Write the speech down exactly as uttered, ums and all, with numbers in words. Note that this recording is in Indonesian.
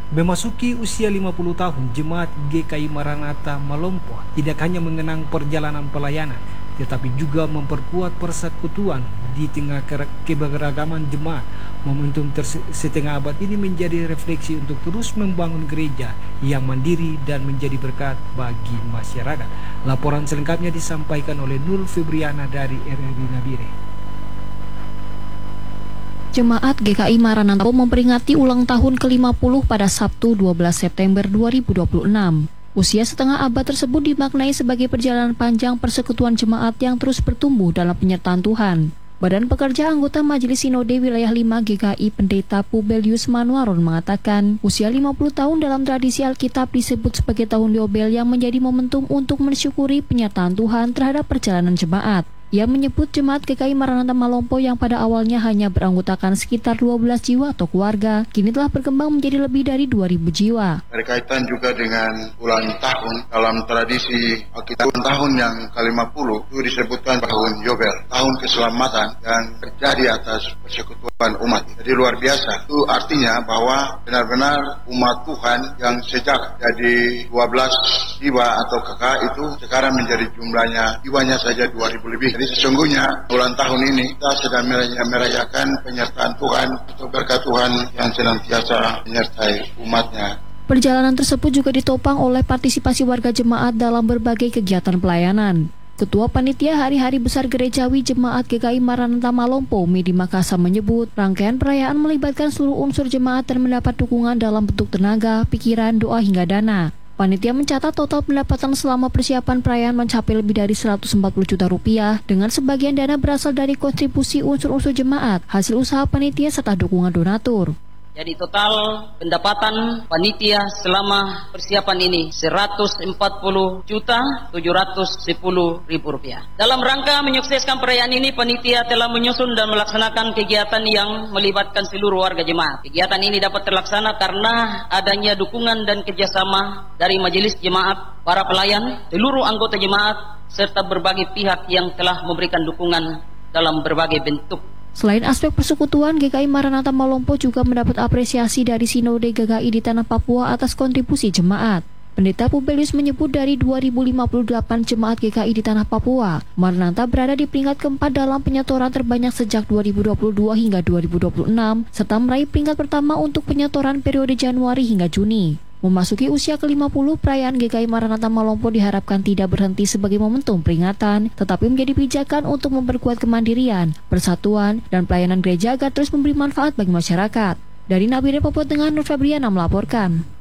Memasuki usia lima puluh tahun, Jemaat G K I Maranatha Malompo tidak hanya mengenang perjalanan pelayanan, tetapi juga memperkuat persekutuan di tengah keberagaman jemaat. Momentum setengah abad ini menjadi refleksi untuk terus membangun gereja yang mandiri dan menjadi berkat bagi masyarakat. Laporan selengkapnya disampaikan oleh Nur Febriana dari R R I Nabire. Jemaat G K I Maranatha memperingati ulang tahun ke lima puluh pada Sabtu dua belas September dua ribu dua puluh enam. Usia setengah abad tersebut dimaknai sebagai perjalanan panjang persekutuan jemaat yang terus bertumbuh dalam penyertaan Tuhan. Badan Pekerja Anggota Majelis Sinode Wilayah lima G K I Pendeta Pubelius Manuaron mengatakan, usia lima puluh tahun dalam tradisi Alkitab disebut sebagai tahun Yobel yang menjadi momentum untuk mensyukuri penyertaan Tuhan terhadap perjalanan jemaat. Ia menyebut Jemaat G K I Maranatha Malompo yang pada awalnya hanya beranggotakan sekitar dua belas jiwa atau keluarga, kini telah berkembang menjadi lebih dari dua ribu jiwa. Berkaitan juga dengan ulang tahun dalam tradisi Alkitab, tahun yang ke lima puluh itu disebutkan tahun Yobel, tahun keselamatan yang terjadi atas persekutuan umat. Jadi luar biasa. Itu artinya bahwa benar-benar umat Tuhan yang sejak jadi dua belas jiwa atau kakak itu sekarang menjadi jumlahnya jiwanya saja dua ribu lebih. Jadi sesungguhnya ulang tahun ini kita sedang merayakan penyertaan Tuhan atau berkat Tuhan yang senantiasa menyertai umatnya. Perjalanan tersebut juga ditopang oleh partisipasi warga jemaat dalam berbagai kegiatan pelayanan. Ketua Panitia Hari-Hari Besar Gerejawi Jemaat G K I Maranatha Malompo, Medi Makassar menyebut, rangkaian perayaan melibatkan seluruh unsur jemaat dan mendapat dukungan dalam bentuk tenaga, pikiran, doa hingga dana. Panitia mencatat total pendapatan selama persiapan perayaan mencapai lebih dari seratus empat puluh juta rupiah, dengan sebagian dana berasal dari kontribusi unsur-unsur jemaat, hasil usaha panitia serta dukungan donatur. Jadi total pendapatan panitia selama persiapan ini seratus empat puluh juta tujuh ratus sepuluh ribu rupiah. Dalam rangka menyukseskan perayaan ini, panitia telah menyusun dan melaksanakan kegiatan yang melibatkan seluruh warga jemaat. Kegiatan ini dapat terlaksana karena adanya dukungan dan kerjasama dari majelis jemaat, para pelayan, seluruh anggota jemaat, serta berbagai pihak yang telah memberikan dukungan dalam berbagai bentuk. Selain aspek persekutuan, G K I Maranatha Malompo juga mendapat apresiasi dari Sinode G K I di Tanah Papua atas kontribusi jemaat. Pendeta Pubelius menyebut dari dua ribu lima puluh delapan jemaat G K I di Tanah Papua, Maranatha berada di peringkat keempat dalam penyetoran terbanyak sejak dua ribu dua puluh dua hingga dua ribu dua puluh enam, serta meraih peringkat pertama untuk penyetoran periode Januari hingga Juni. Memasuki usia ke lima puluh, perayaan G K I Maranatha Malompo diharapkan tidak berhenti sebagai momentum peringatan, tetapi menjadi pijakan untuk memperkuat kemandirian, persatuan, dan pelayanan gereja agar terus memberi manfaat bagi masyarakat. Dari Nabire Papua Tengah, Nur Febriana melaporkan.